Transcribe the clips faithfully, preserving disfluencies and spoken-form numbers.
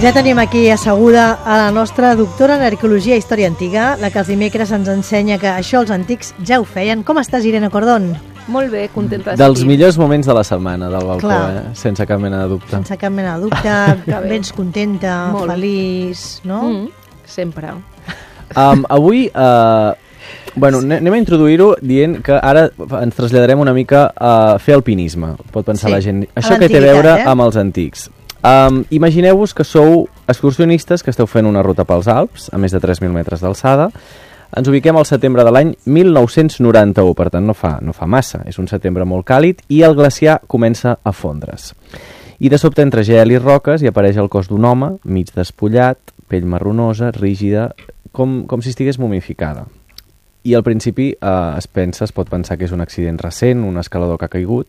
Ja tenim aquí asseguda a la nostra doctora en Arqueologia i Història Antiga, la que els dimecres ens ensenya que això els antics ja ho feien. Com estàs, Irene Cordón? Molt bé, contenta d'estar. Dels millors moments de la setmana del balcó, Clar. eh? Sense cap mena de dubte. Sense cap mena de dubte, vens contenta, Molt. feliç, no? Mm, sempre. Um, avui, uh, bueno, anem a introduir-ho dient que ara ens traslladarem una mica a fer alpinisme, pot pensar Sí, la gent. a Això que té a l'antiguitat, veure eh? amb els antics. Um, Imagineu-vos que sou excursionistes que esteu fent una ruta pels Alps, a més de tres mil metres d'alçada. Ens ubiquem al setembre de l'any mil nou-cents noranta-u, per tant no fa, no fa massa, és un setembre molt càlid i el glaciar comença a fondre's. I de sobte, entre gel i roques, hi apareix el cos d'un home, mig despullat, pell marronosa, rígida, com, com si estigués mumificada. I al principi eh, es pensa, es pot pensar que és un accident recent, un escalador que ha caigut,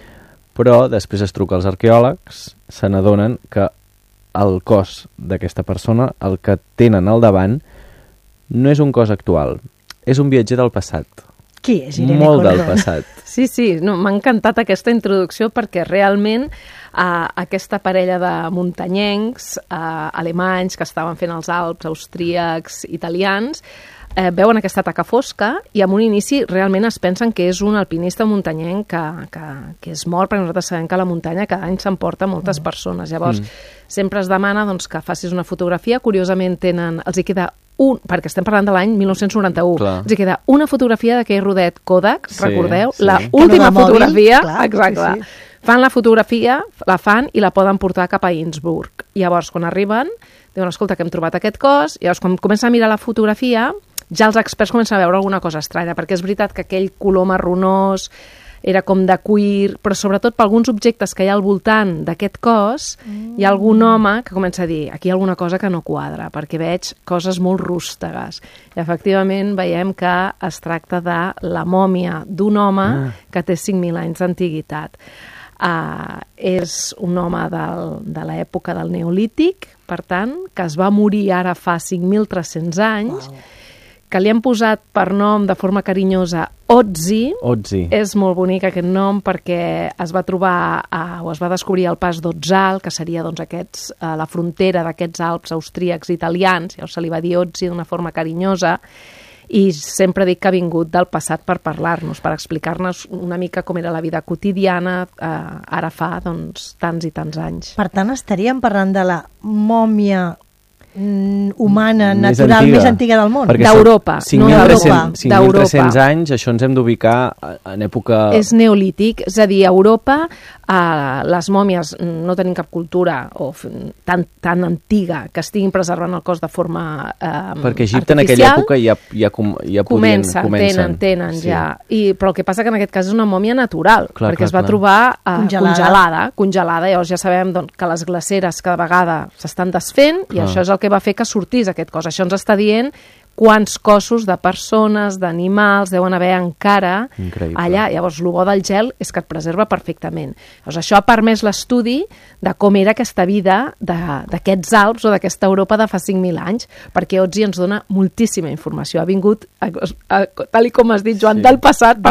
però després es truca als arqueòlegs, se n'adonen que el cos d'aquesta persona, el que tenen al davant, no és un cos actual, és un viatger del passat. Qui és Irene Molt Cordón? del passat. Sí, sí, no, m'ha encantat aquesta introducció perquè realment eh, aquesta parella de muntanyencs eh, alemanys que estaven fent els Alps, austríacs, italians, eh, veuen aquesta taca fosca i en un inici realment es pensen que és un alpinista muntanyenc que, que, que és mort, perquè nosaltres sabem que la muntanya cada any s'emporta moltes mm. persones. Llavors, mm. sempre es demana doncs, que facis una fotografia. Curiosament, tenen, els hi queda un, perquè estem parlant de l'any mil nou-cents noranta-u, Clar. els hi queda una fotografia d'aquell rodet Kodak, Sí, recordeu? sí. La Que no última de mòbil, fotografia, clar, exacte. sí, sí. Fan la fotografia, la fan i la poden portar cap a Innsbruck. Llavors, quan arriben, diuen, escolta, que hem trobat aquest cos, i llavors, quan comencen a mirar la fotografia, ja els experts comencen a veure alguna cosa estranya, perquè és veritat que aquell color marronós era com de cuir, però sobretot per alguns objectes que hi ha al voltant d'aquest cos, mm. hi ha algun home que comença a dir, aquí hi ha alguna cosa que no quadra, perquè veig coses molt rústegues. I efectivament veiem que es tracta de la mòmia d'un home ah. que té cinc mil anys d'antiguitat. Uh, és un home del, de l'època del Neolític, per tant, que es va morir ara fa cinc mil tres-cents anys, wow. que li han posat per nom de forma carinyosa Otzi. Otzi. És molt bonic aquest nom perquè es va trobar a, o es va descobrir el pas d'Otzal, que seria doncs, aquests, a la frontera d'aquests Alps austríacs italians, llavors se li va dir Otzi d'una forma carinyosa, i sempre dic que ha vingut del passat per parlar-nos, per explicar-nos una mica com era la vida quotidiana eh, ara fa doncs, tants i tants anys. Per tant, estaríem parlant de la mòmia mm, humana, Més natural, antiga. més antiga del món. Perquè D'Europa, cinc no mil d'Europa. cinc mil tres-cents anys, això ens hem d'ubicar en època... És neolític, és a dir, a Europa eh, les mòmies no tenen cap cultura o f- tan, tan antiga que estiguin preservant el cos de forma eh, Perquè a Egipte artificial. en aquella època ja, ja, com, ja podien, Comencen, comencen. tenen, tenen Sí. ja. I, però el que passa que en aquest cas és una mòmia natural, Clar, perquè clar, es va clar. trobar eh, Congelada. congelada, congelada. Llavors ja sabem doncs, que les glaceres cada vegada s'estan desfent i Clar. això és el que va fer que sortís aquest cos. Això ens està dient quants cossos de persones, d'animals deuen haver encara Increïble. allà. Llavors, el bo del gel és que et preserva perfectament. Llavors, això ha permès l'estudi de com era aquesta vida de- d'aquests Alps o d'aquesta Europa de fa cinc mil anys, perquè Otzi ens dona moltíssima informació. Ha vingut, a, a, tal i com has dit, Joan, Sí. del passat per